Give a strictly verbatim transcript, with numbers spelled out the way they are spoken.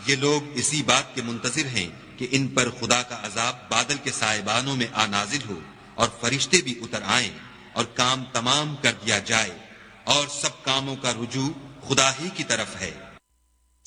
ये लोग इसी बात के मुंतजिर हैं कि इन पर खुदा का अजाब बादल के सायबानों में आ नाजिल हो और फरिश्ते भी उतर आएं और काम तमाम कर दिया जाए और सब कामों का रुजू खुदा ही की तरफ है।